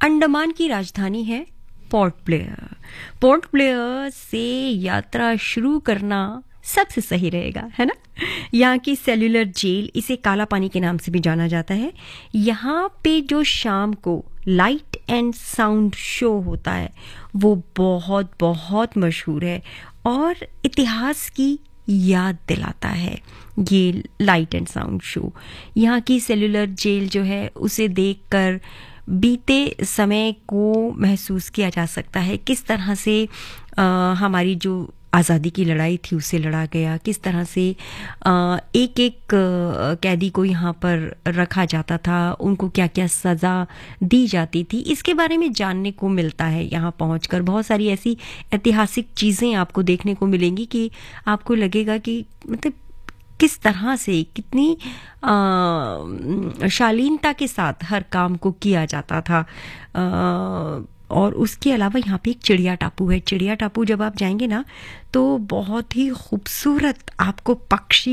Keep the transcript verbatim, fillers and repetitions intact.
अंडमान की राजधानी है पोर्ट ब्लेयर। पोर्ट ब्लेयर से यात्रा शुरू करना सबसे सही रहेगा, है ना। यहाँ की सेल्यूलर जेल, इसे काला पानी के नाम से भी जाना जाता है। यहाँ पे जो शाम को लाइट एंड साउंड शो होता है वो बहुत बहुत मशहूर है और इतिहास की याद दिलाता है ये लाइट एंड साउंड शो। यहाँ की सेल्यूलर जेल जो है उसे देखकर बीते समय को महसूस किया जा सकता है, किस तरह से आ, हमारी जो आज़ादी की लड़ाई थी उसे लड़ा गया, किस तरह से एक एक कैदी को यहाँ पर रखा जाता था, उनको क्या क्या सज़ा दी जाती थी, इसके बारे में जानने को मिलता है। यहाँ पहुँचकर बहुत सारी ऐसी ऐतिहासिक चीज़ें आपको देखने को मिलेंगी कि आपको लगेगा कि मतलब किस तरह से कितनी आ, शालीनता के साथ हर काम को किया जाता था। आ, और उसके अलावा यहाँ पे एक चिड़िया टापू है। चिड़िया टापू जब आप जाएंगे ना तो बहुत ही खूबसूरत आपको पक्षी